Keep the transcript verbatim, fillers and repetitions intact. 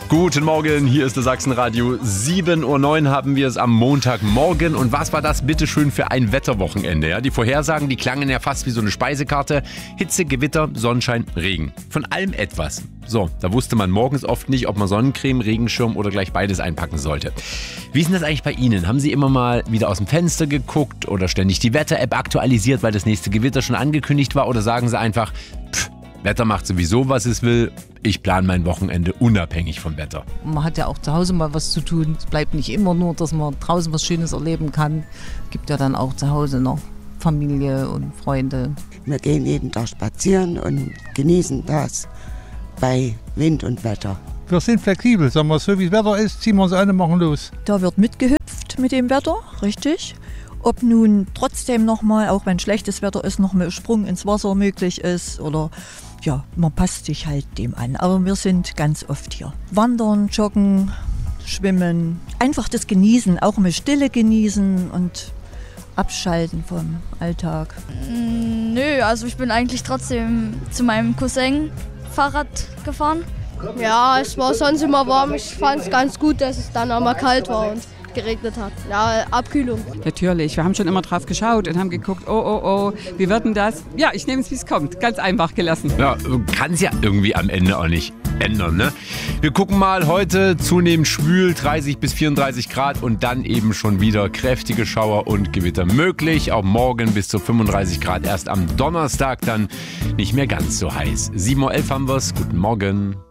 Guten Morgen, hier ist das Sachsenradio. sieben Uhr neun haben wir es am Montagmorgen. Und was war das bitteschön für ein Wetterwochenende? Ja, die Vorhersagen, die klangen ja fast wie so eine Speisekarte. Hitze, Gewitter, Sonnenschein, Regen. Von allem etwas. So, da wusste man morgens oft nicht, ob man Sonnencreme, Regenschirm oder gleich beides einpacken sollte. Wie ist denn das eigentlich bei Ihnen? Haben Sie immer mal wieder aus dem Fenster geguckt oder ständig die Wetter-App aktualisiert, weil das nächste Gewitter schon angekündigt war? Oder sagen Sie einfach, pff, Wetter macht sowieso, was es will. Ich plane mein Wochenende unabhängig vom Wetter. Man hat ja auch zu Hause mal was zu tun. Es bleibt nicht immer nur, dass man draußen was Schönes erleben kann. Es gibt ja dann auch zu Hause noch Familie und Freunde. Wir gehen jeden Tag spazieren und genießen das bei Wind und Wetter. Wir sind flexibel, sagen wir, so wie das Wetter ist, ziehen wir uns ein und machen los. Da wird mitgehüpft mit dem Wetter, richtig. Ob nun trotzdem nochmal, auch wenn schlechtes Wetter ist, noch ein Sprung ins Wasser möglich ist oder ja, man passt sich halt dem an. Aber wir sind ganz oft hier. Wandern, joggen, schwimmen, einfach das Genießen, auch mal Stille genießen und abschalten vom Alltag. Nö, also ich bin eigentlich trotzdem zu meinem Cousin Fahrrad gefahren. Ja, es war sonst immer warm. Ich fand es ganz gut, dass es dann auch mal kalt war und geregnet hat. Ja, Abkühlung. Natürlich, wir haben schon immer drauf geschaut und haben geguckt, oh, oh, oh, wie wird denn das? Ja, ich nehme es, wie es kommt. Ganz einfach gelassen. Ja, kann es ja irgendwie am Ende auch nicht ändern, ne? Wir gucken mal heute zunehmend schwül, dreißig bis vierunddreißig Grad und dann eben schon wieder kräftige Schauer und Gewitter möglich. Auch morgen bis zu fünfunddreißig Grad. Erst am Donnerstag dann nicht mehr ganz so heiß. sieben Uhr elf haben wir es. Guten Morgen.